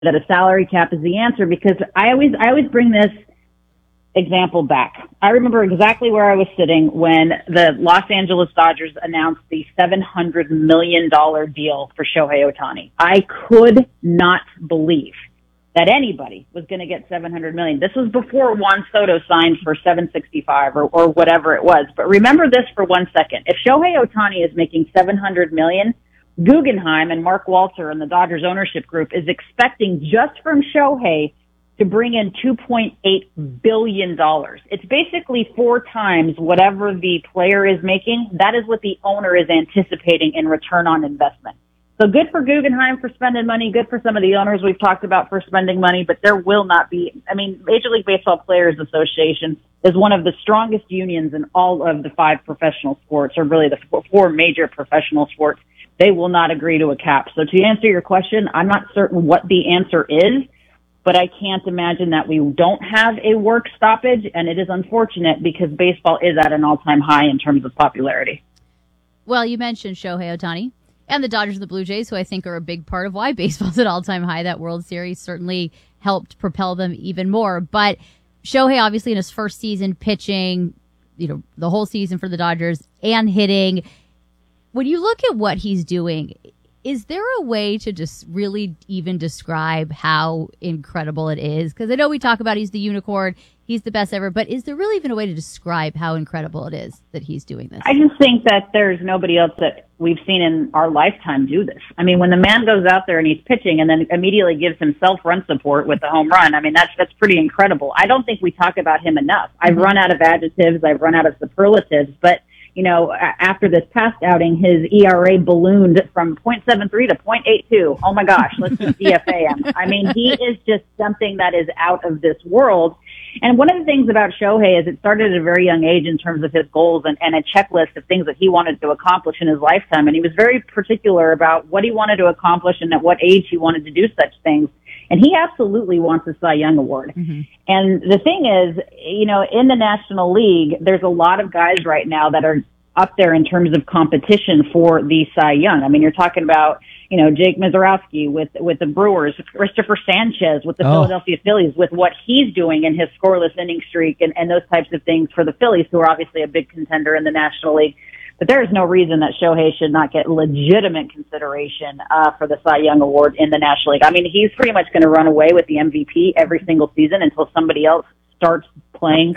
that a salary cap is the answer, because I always bring this example back. I remember exactly where I was sitting when the Los Angeles Dodgers announced the $700 million deal for Shohei Ohtani. I could not believe that anybody was going to get $700 million. This was before Juan Soto signed for $765 or whatever it was. But remember this for 1 second. If Shohei Ohtani is making $700 million, Guggenheim and Mark Walter and the Dodgers ownership group is expecting just from Shohei to bring in $2.8 billion. It's basically 4 times whatever the player is making. That is what the owner is anticipating in return on investment. So good for Guggenheim for spending money, good for some of the owners we've talked about for spending money, but there will not be, Major League Baseball Players Association is one of the strongest unions in all of the 5 professional sports, or really the 4 major professional sports. They will not agree to a cap. So to answer your question, I'm not certain what the answer is, but I can't imagine that we don't have a work stoppage, and it is unfortunate because baseball is at an all-time high in terms of popularity. Well, you mentioned Shohei Ohtani and the Dodgers and the Blue Jays, who I think are a big part of why baseball's at all-time high. That World Series certainly helped propel them even more. But Shohei, obviously, in his first season pitching, the whole season for the Dodgers and hitting, when you look at what he's doing, is there a way to just really even describe how incredible it is? Because I know we talk about he's the unicorn, he's the best ever, but is there really even a way to describe how incredible it is that he's doing this? I just think that there's nobody else that we've seen in our lifetime do this. When the man goes out there and he's pitching and then immediately gives himself run support with the home run, that's pretty incredible. I don't think we talk about him enough. I've run out of adjectives, I've run out of superlatives, but after this past outing, his ERA ballooned from 0.73 to 0.82. Oh my gosh, let's just DFA him. He is just something that is out of this world. And one of the things about Shohei is it started at a very young age in terms of his goals and a checklist of things that he wanted to accomplish in his lifetime. And he was very particular about what he wanted to accomplish and at what age he wanted to do such things. And he absolutely wants a Cy Young Award. Mm-hmm. And the thing is, in the National League, there's a lot of guys right now that are up there in terms of competition for the Cy Young. You're talking about, Jake Mizorowski with the Brewers, Christopher Sanchez with the Philadelphia Phillies, with what he's doing in his scoreless inning streak and those types of things for the Phillies, who are obviously a big contender in the National League. But there is no reason that Shohei should not get legitimate consideration for the Cy Young Award in the National League. He's pretty much going to run away with the MVP every single season until somebody else starts playing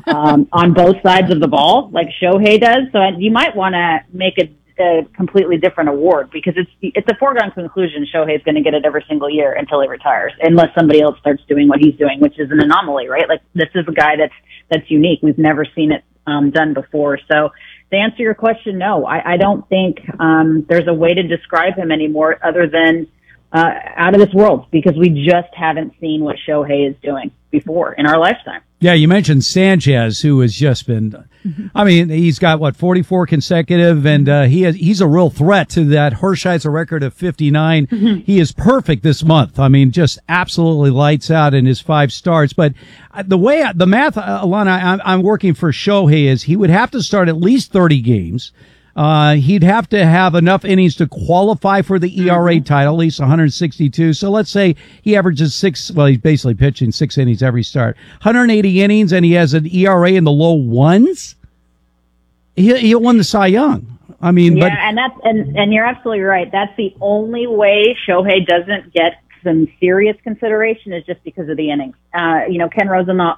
on both sides of the ball like Shohei does. So you might want to make a completely different award, because it's a foregone conclusion Shohei's going to get it every single year until he retires, unless somebody else starts doing what he's doing, which is an anomaly, right? Like, this is a guy that's unique. We've never seen it done before. So to answer your question, no, I don't think there's a way to describe him anymore other than out of this world, because we just haven't seen what Shohei is doing before in our lifetime. Yeah, you mentioned Sanchez, who has just been, he's got 44 consecutive, and he's a real threat to that Hershiser record of 59. Mm-hmm. He is perfect this month. Just absolutely lights out in his 5 starts. But the math, Alana, I'm working for Shohei is he would have to start at least 30 games. He'd have to have enough innings to qualify for the ERA title, at least 162. So let's say he averages he's basically pitching 6 innings every start. 180 innings, and he has an ERA in the low ones. He'll win the Cy Young. And you're absolutely right. That's the only way Shohei doesn't get some serious consideration, is just because of the innings. Ken Rosenthal,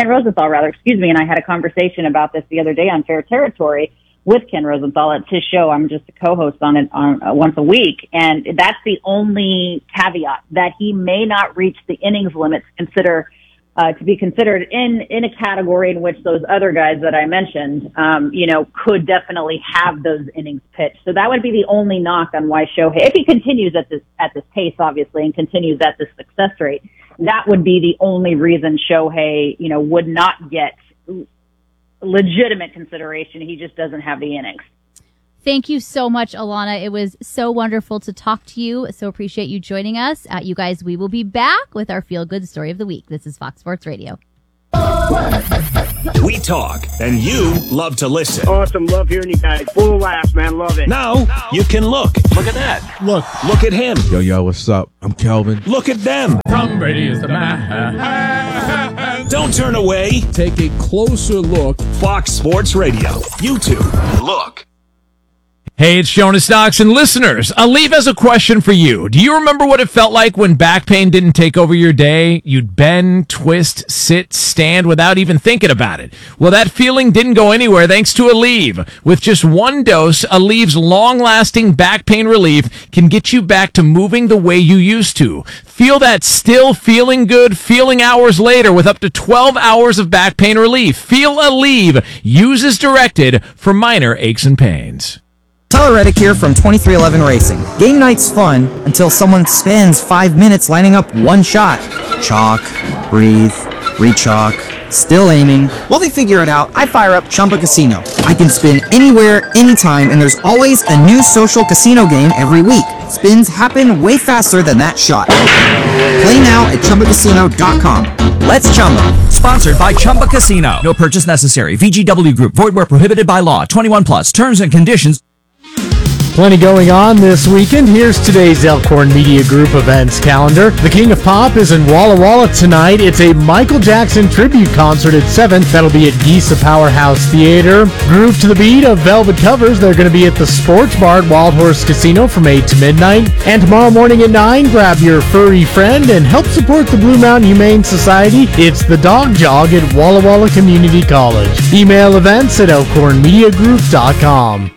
and I had a conversation about this the other day on Fair Territory with Ken Rosenthal. It's his show. I'm just a co-host on it once a week. And that's the only caveat, that he may not reach the innings limits to be considered in a category in which those other guys that I mentioned, could definitely have those innings pitched. So that would be the only knock on why Shohei, if he continues at this pace, obviously, and continues at this success rate, that would be the only reason Shohei, would not get legitimate consideration. He just doesn't have the innings. Thank you so much, Alana. It was so wonderful to talk to you. So appreciate you joining us. You guys, we will be back with our Feel Good Story of the Week. This is Fox Sports Radio. We talk, and you love to listen. Awesome. Love hearing you guys. Full of laughs, man. Love it. Now, you can look. Look at that. Look at him. Yo, what's up? I'm Kelvin. Look at them. Tom Brady is the man. Don't turn away. Take a closer look. Fox Sports Radio. YouTube. Look. Hey, it's Jonas Knox, and listeners, Aleve has a question for you. Do you remember what it felt like when back pain didn't take over your day? You'd bend, twist, sit, stand without even thinking about it. Well, that feeling didn't go anywhere thanks to Aleve. With just one dose, Aleve's long-lasting back pain relief can get you back to moving the way you used to. Feel that still feeling good feeling hours later with up to 12 hours of back pain relief. Feel Aleve. Use as directed for minor aches and pains. Tyler Reddick here from 2311 Racing. Game night's fun until someone spends 5 minutes lining up one shot. Chalk, breathe, re-chalk, still aiming. While they figure it out, I fire up Chumba Casino. I can spin anywhere, anytime, and there's always a new social casino game every week. Spins happen way faster than that shot. Play now at ChumbaCasino.com. Let's Chumba. Sponsored by Chumba Casino. No purchase necessary. VGW Group. Void where prohibited by law. 21 plus. Terms and conditions. Plenty going on this weekend. Here's today's Elkhorn Media Group events calendar. The King of Pop is in Walla Walla tonight. It's a Michael Jackson tribute concert at 7. That'll be at Giza Powerhouse Theater. Groove to the beat of Velvet Covers. They're going to be at the Sports Bar at Wild Horse Casino from 8 to midnight. And tomorrow morning at 9, grab your furry friend and help support the Blue Mountain Humane Society. It's the Dog Jog at Walla Walla Community College. Email events at elkhornmediagroup.com.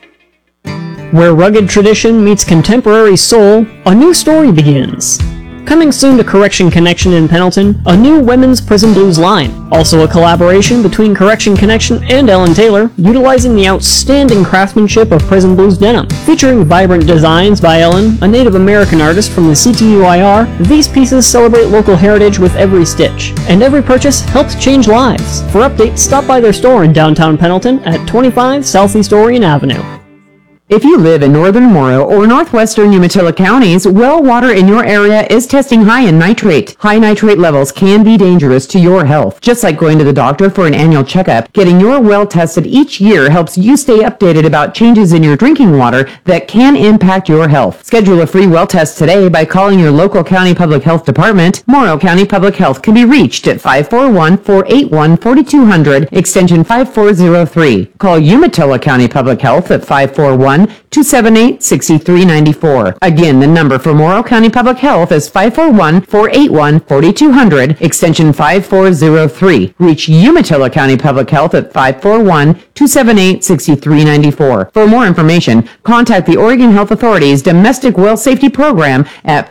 Where rugged tradition meets contemporary soul, a new story begins. Coming soon to Correction Connection in Pendleton, a new women's Prison Blues line. Also a collaboration between Correction Connection and Ellen Taylor, utilizing the outstanding craftsmanship of Prison Blues denim. Featuring vibrant designs by Ellen, a Native American artist from the CTUIR, these pieces celebrate local heritage with every stitch. And every purchase helps change lives. For updates, stop by their store in downtown Pendleton at 25 Southeast Orion Avenue. If you live in northern Morrow or northwestern Umatilla counties, well water in your area is testing high in nitrate. High nitrate levels can be dangerous to your health. Just like going to the doctor for an annual checkup, getting your well tested each year helps you stay updated about changes in your drinking water that can impact your health. Schedule a free well test today by calling your local county public health department. Morrow County Public Health can be reached at 541-481-4200, extension 5403. Call Umatilla County Public Health at 541-278-6394. Again, the number for Morrow County Public Health is 541-481-4200, extension 5403. Reach Umatilla County Public Health at 541-278-6394. For more information, contact the Oregon Health Authority's Domestic Well Safety Program at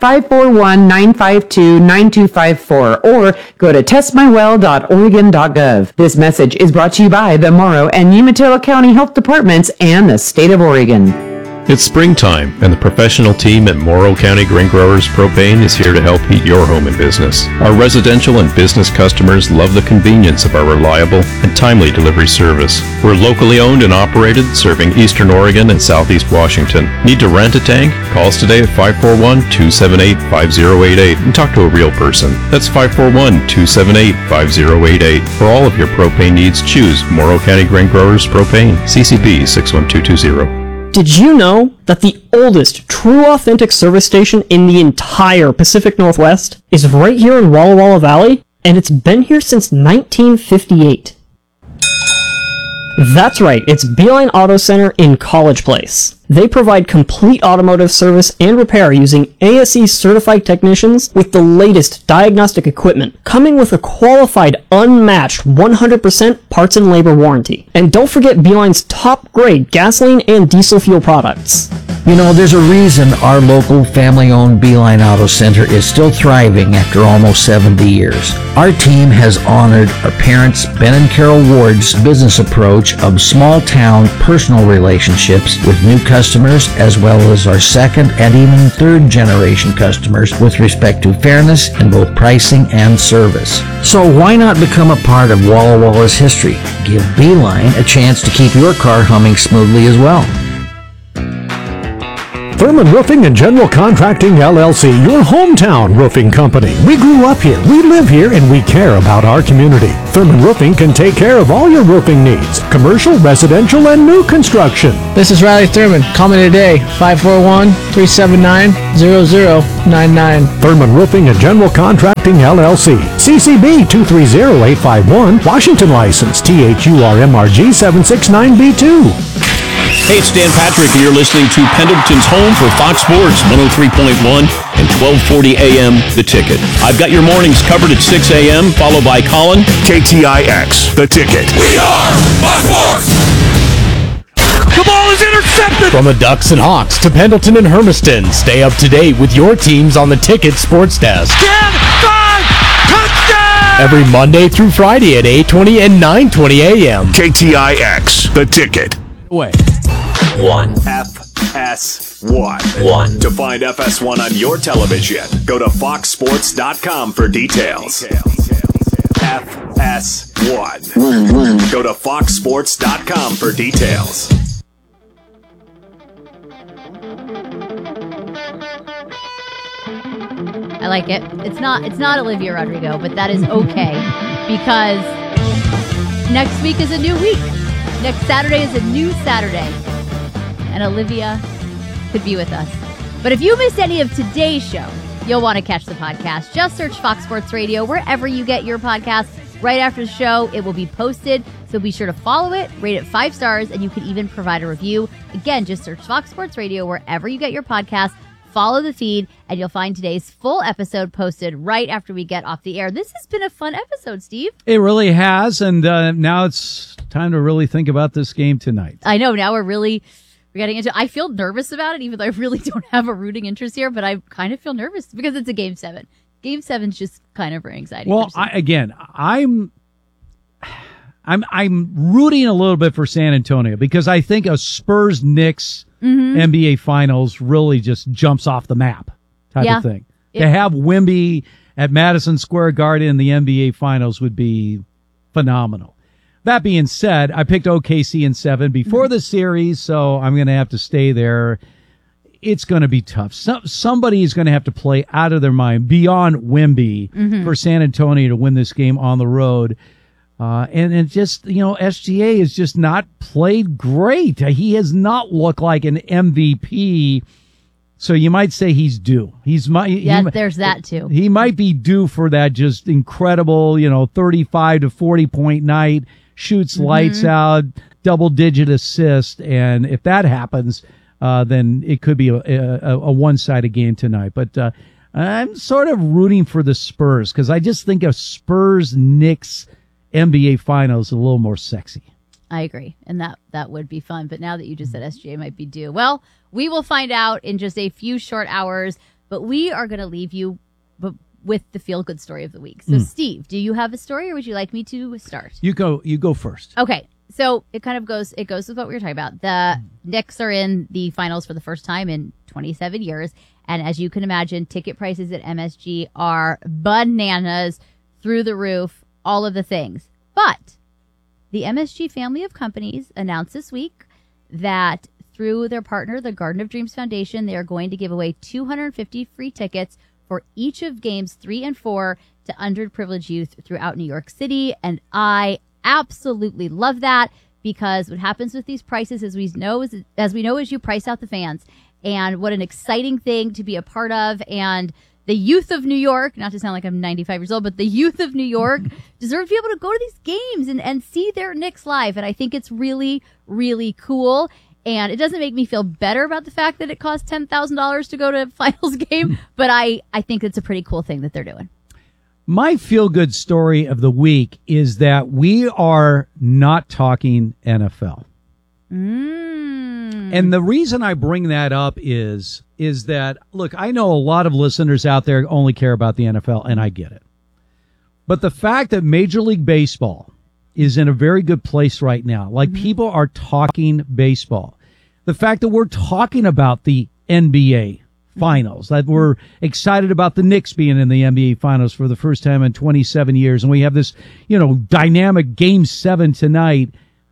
541-952-9254 or go to testmywell.oregon.gov. This message is brought to you by the Morrow and Umatilla County Health Departments and the State of Oregon. It's springtime, and the professional team at Morrow County Grain Growers Propane is here to help heat your home and business. Our residential and business customers love the convenience of our reliable and timely delivery service. We're locally owned and operated, serving Eastern Oregon and Southeast Washington. Need to rent a tank? Call us today at 541-278-5088 and talk to a real person. That's 541-278-5088. For all of your propane needs, choose Morrow County Grain Growers Propane, CCB 61220. Did you know that the oldest true authentic service station in the entire Pacific Northwest is right here in Walla Walla Valley? And it's been here since 1958. That's right, it's Beeline Auto Center in College Place. They provide complete automotive service and repair using ASE certified technicians with the latest diagnostic equipment, coming with a qualified, unmatched 100% parts and labor warranty. And don't forget Beeline's top grade gasoline and diesel fuel products. You know, there's a reason our local family-owned Beeline Auto Center is still thriving after almost 70 years. Our team has honored our parents, Ben and Carol Ward's business approach of small-town personal relationships with new customers, as well as our second and even third generation customers with respect to fairness in both pricing and service. So why not become a part of Walla Walla's history? Give Beeline a chance to keep your car humming smoothly as well. Thurman Roofing and General Contracting LLC, your hometown roofing company. We grew up here, we live here, and we care about our community. Thurman Roofing can take care of all your roofing needs, commercial, residential, and new construction. This is Riley Thurman. Call me today, 541-379-0099. Thurman Roofing and General Contracting LLC, CCB 230851, Washington license, THURMRG 769B2. Hey, it's Dan Patrick, and you're listening to Pendleton's home for Fox Sports 103.1 and 1240 AM, The Ticket. I've got your mornings covered at 6 a.m., followed by Colin. KTIX, The Ticket. We are Fox Sports! The ball is intercepted! From the Ducks and Hawks to Pendleton and Hermiston, stay up to date with your teams on the Ticket Sports Desk. 10-5 touchdown! Every Monday through Friday at 8:20 and 9:20 a.m. KTIX, The Ticket. Way. 1 FS1. To find FS1 on your television, go to foxsports.com for details. FS1. Go to foxsports.com for details. I like it. It's not Olivia Rodrigo, but that is okay because next week is a new week. Next Saturday is a new Saturday. And Olivia could be with us. But if you missed any of today's show, you'll want to catch the podcast. Just search Fox Sports Radio wherever you get your podcasts. Right after the show, it will be posted. So be sure to follow it, rate it 5 stars, and you can even provide a review. Again, just search Fox Sports Radio wherever you get your podcasts. Follow the feed, and you'll find today's full episode posted right after we get off the air. This has been a fun episode, Steve. It really has, and now it's time to really think about this game tonight. I know, now we're getting into it. I feel nervous about it, even though I really don't have a rooting interest here, but I kind of feel nervous because it's a Game 7. Game 7's just kind of for anxiety. Well, I'm rooting a little bit for San Antonio because I think a Spurs-Knicks NBA Finals really just jumps off the map type of thing. To have Wemby at Madison Square Garden in the NBA Finals would be phenomenal. That being said, I picked OKC in 7 before the series, so I'm going to have to stay there. It's going to be tough. Somebody is going to have to play out of their mind beyond Wemby for San Antonio to win this game on the road. And just, SGA has just not played great. He has not looked like an MVP. So you might say he's due. There's that too. He might be due for that just incredible, 35 to 40 point night, shoots lights out, double-digit assist. And if that happens, then it could be a one-sided game tonight. But I'm sort of rooting for the Spurs because I just think a Spurs-Knicks NBA Finals is a little more sexy. I agree, and that would be fun. But now that you just said SGA might be due, well, we will find out in just a few short hours. But we are going to leave you with the feel-good story of the week. So, Steve, do you have a story, or would you like me to start? You go first. Okay. So it goes with what we were talking about. The Knicks are in the finals for the first time in 27 years. And as you can imagine, ticket prices at MSG are bananas, through the roof, all of the things. But the MSG family of companies announced this week that through their partner, the Garden of Dreams Foundation, they are going to give away 250 free tickets for each of games 3 and 4 to underprivileged youth throughout New York City. And I absolutely love that because what happens with these prices, as we know, is you price out the fans. And what an exciting thing to be a part of. And the youth of New York, not to sound like I'm 95 years old, but the youth of New York deserve to be able to go to these games and see their Knicks live. And I think it's really, really cool. And it doesn't make me feel better about the fact that it costs $10,000 to go to a finals game, but I think it's a pretty cool thing that they're doing. My feel-good story of the week is that we are not talking NFL. And the reason I bring that up is that, look, I know a lot of listeners out there only care about the NFL, and I get it. But the fact that Major League Baseball is in a very good place right now, like people are talking baseball. The fact that we're talking about the NBA Finals, that we're excited about the Knicks being in the NBA Finals for the first time in 27 years, and we have this, dynamic Game 7 tonight.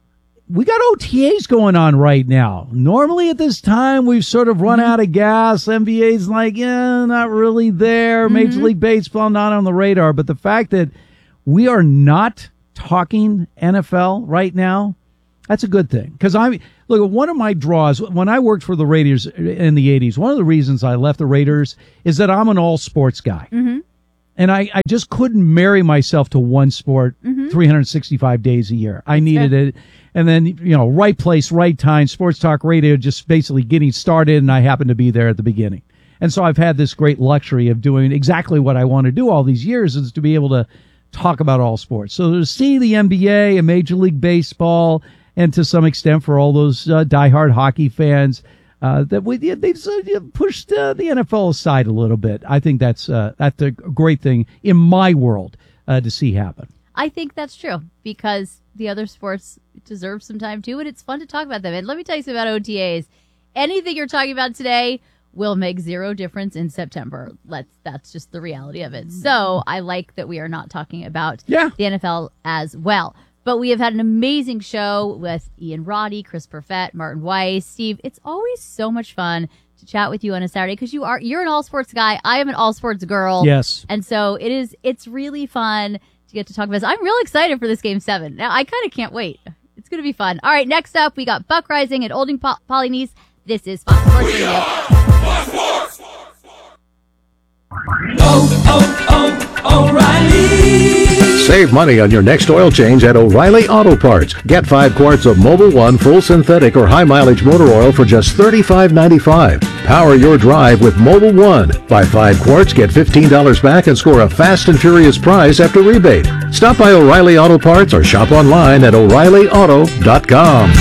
we got OTAs going on right now. Normally at this time, we've sort of run out of gas. NBA's like, yeah, not really there. Major League Baseball, not on the radar. But the fact that we are not talking NFL right now, that's a good thing. Because look, one of my draws, when I worked for the Raiders in the 80s, one of the reasons I left the Raiders is that I'm an all-sports guy. And I just couldn't marry myself to one sport 365 days a year. I needed it. And then, right place, right time, Sports Talk Radio just basically getting started, and I happened to be there at the beginning. And so I've had this great luxury of doing exactly what I want to do all these years, is to be able to talk about all sports. So to see the NBA and Major League Baseball, and to some extent for all those diehard hockey fans, they've pushed the NFL aside a little bit. I think that's a great thing in my world to see happen. I think that's true because the other sports deserve some time too, and it's fun to talk about them. And let me tell you something about OTAs. Anything you're talking about today will make zero difference in September. That's just the reality of it. So I like that we are not talking about the NFL as well. But we have had an amazing show with Ian Roddy, Chris Perfett, Martin Weiss, Steve. It's always so much fun to chat with you on a Saturday because you're an all sports guy. I am an all sports girl. Yes. And so it's really fun to get to talk about this. I'm real excited for this Game 7. Now, I kind of can't wait. It's going to be fun. All right, next up, we got Buck Rising at Olding Polynice. This is Fox Sports Radio. O'Reilly. Save money on your next oil change at O'Reilly Auto Parts. Get 5 quarts of Mobil 1 full synthetic or high mileage motor oil for just $35.95. Power your drive with Mobil 1. Buy 5 quarts, get $15 back, and score a fast and furious prize after rebate. Stop by O'Reilly Auto Parts or shop online at O'ReillyAuto.com.